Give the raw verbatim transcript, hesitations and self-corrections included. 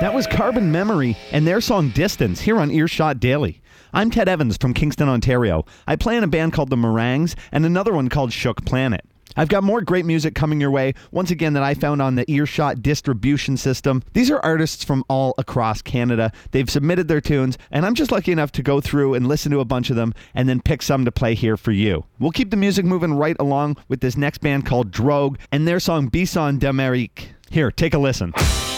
That was Carbon Memory and their song Distance here on Earshot Daily. I'm Ted Evans from Kingston, Ontario. I play in a band called the Meringues and another one called Shook Planet. I've got more great music coming your way, once again, that I found on the Earshot distribution system. These are artists from all across Canada. They've submitted their tunes, and I'm just lucky enough to go through and listen to a bunch of them and then pick some to play here for you. We'll keep the music moving right along with this next band called Drogue and their song Bison d'Amérique. Here, take a listen.